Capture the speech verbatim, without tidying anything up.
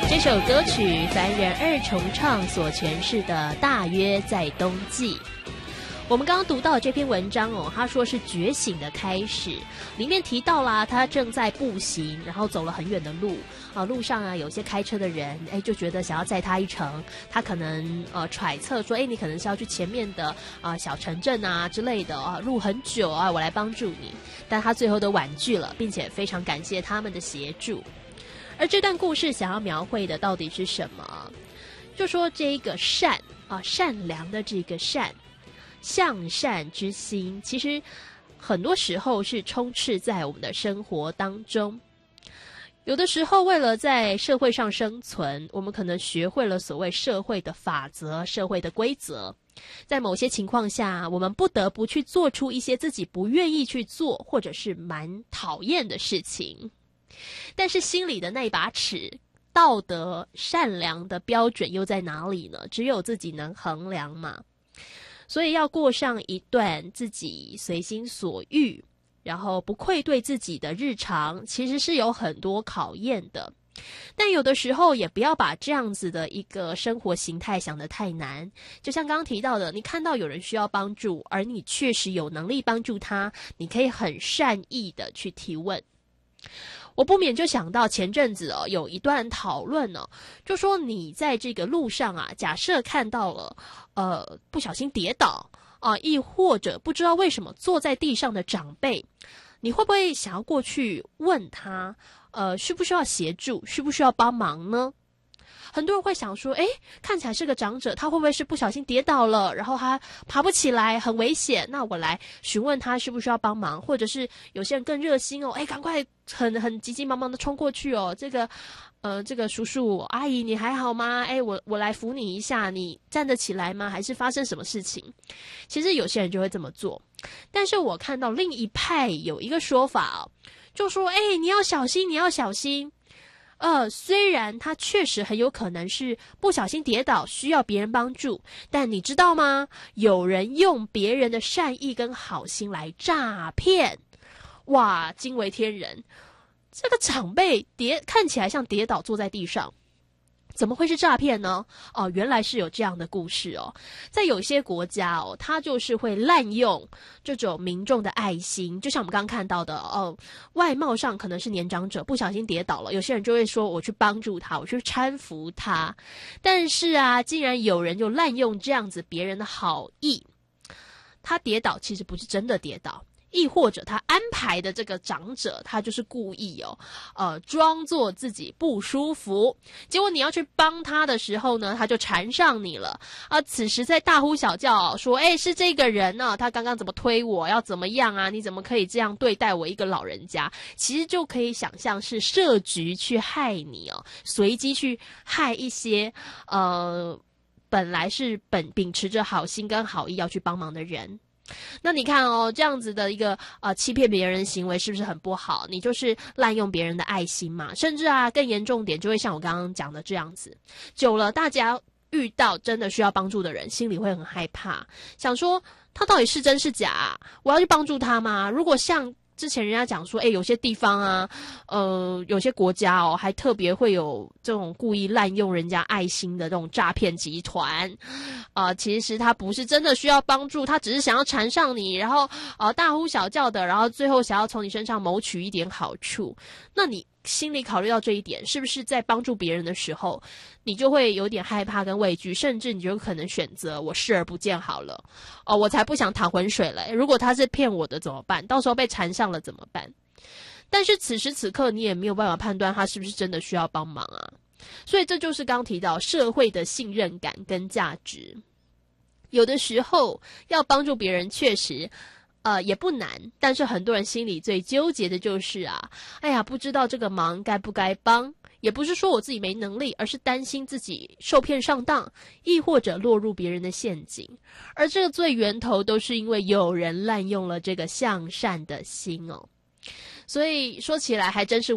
这首歌曲凡人二重唱所诠释的大约在冬季。我们刚刚读到这篇文章哦，他说是觉醒的开始，里面提到啦，他正在步行，然后走了很远的路啊，路上啊有些开车的人，哎，就觉得想要载他一程，他可能呃揣测说，哎，你可能是要去前面的啊、呃、小城镇啊之类的啊，路很久啊，我来帮助你，但他最后都婉拒了，并且非常感谢他们的协助。而这段故事想要描绘的到底是什么？就说这个善啊，善良的这个善，向善之心，其实很多时候是充斥在我们的生活当中。有的时候为了在社会上生存，我们可能学会了所谓社会的法则、社会的规则，在某些情况下，我们不得不去做出一些自己不愿意去做，或者是蛮讨厌的事情。但是心里的那把尺，道德善良的标准又在哪里呢？只有自己能衡量嘛。所以要过上一段自己随心所欲，然后不愧对自己的日常，其实是有很多考验的。但有的时候也不要把这样子的一个生活形态想得太难。就像刚刚提到的，你看到有人需要帮助，而你确实有能力帮助他，你可以很善意的去提问。我不免就想到前阵子哦，有一段讨论哦，就说你在这个路上啊，假设看到了呃不小心跌倒啊、呃，亦或者不知道为什么坐在地上的长辈，你会不会想要过去问他，呃，需不需要协助，需不需要帮忙呢？很多人会想说，诶，看起来是个长者，他会不会是不小心跌倒了，然后他爬不起来，很危险，那我来询问他需不需要帮忙。或者是有些人更热心哦，诶，赶快很很急急忙忙的冲过去哦，这个呃这个叔叔阿姨你还好吗？诶，我我来扶你一下，你站得起来吗？还是发生什么事情？其实有些人就会这么做，但是我看到另一派有一个说法哦，就说，诶，你要小心，你要小心。呃，虽然他确实很有可能是不小心跌倒，需要别人帮助，但你知道吗？有人用别人的善意跟好心来诈骗，哇，惊为天人！这个长辈跌看起来像跌倒坐在地上，怎么会是诈骗呢？哦，原来是有这样的故事哦。在有些国家哦，他就是会滥用这种民众的爱心，就像我们刚刚看到的哦，外貌上可能是年长者不小心跌倒了，有些人就会说我去帮助他，我去搀扶他。但是啊，竟然有人就滥用这样子别人的好意，他跌倒其实不是真的跌倒。亦或者他安排的这个长者，他就是故意哦，呃，装作自己不舒服，结果你要去帮他的时候呢，他就缠上你了啊、呃！此时在大呼小叫说：“哎，是这个人呢、啊，他刚刚怎么推我，要怎么样啊？你怎么可以这样对待我一个老人家？”其实就可以想象是设局去害你哦，随机去害一些呃本来是本秉持着好心跟好意要去帮忙的人。那你看哦，这样子的一个呃欺骗别人的行为是不是很不好？你就是滥用别人的爱心嘛，甚至啊更严重点，就会像我刚刚讲的这样子，久了大家遇到真的需要帮助的人，心里会很害怕，想说他到底是真是假啊？我要去帮助他吗？如果像之前人家讲说，诶，有些地方啊，呃，有些国家哦，还特别会有这种故意滥用人家爱心的这种诈骗集团，啊、呃，其实他不是真的需要帮助，他只是想要缠上你，然后呃大呼小叫的，然后最后想要从你身上谋取一点好处。那你心里考虑到这一点，是不是在帮助别人的时候，你就会有点害怕跟畏惧，甚至你就可能选择我视而不见好了。哦，我才不想淌浑水嘞！如果他是骗我的怎么办？到时候被缠上了怎么办？但是此时此刻你也没有办法判断他是不是真的需要帮忙啊。所以这就是刚提到社会的信任感跟价值。有的时候要帮助别人确实呃，也不难，但是很多人心里最纠结的就是啊，哎呀，不知道这个忙该不该帮，也不是说我自己没能力，而是担心自己受骗上当，亦或者落入别人的陷阱，而这个最源头都是因为有人滥用了这个向善的心哦。所以说起来还真是